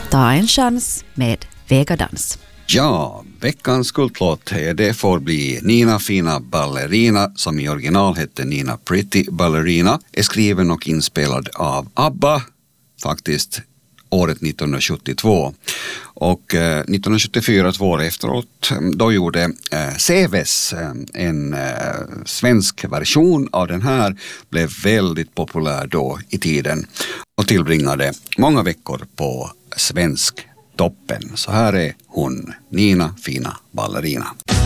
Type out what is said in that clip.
Ta en chans med Vegadans. Ja, veckans kultlåt det får bli Nina Fina Ballerina, som i original hette Nina Pretty Ballerina, är skriven och inspelad av ABBA, faktiskt året 1972. Och 1974, 2 år efteråt, då gjorde CVS en svensk version av den här, blev väldigt populär då i tiden och tillbringade många veckor på svensk toppen. Så här är hon, Nina Fina Ballerina.